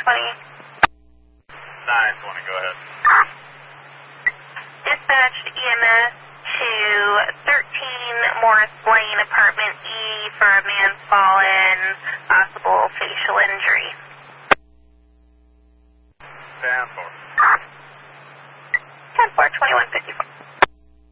920, go ahead. Dispatched EMS to 13 Morris Lane, Apartment E, for a man fallen, possible facial injury. 10-4.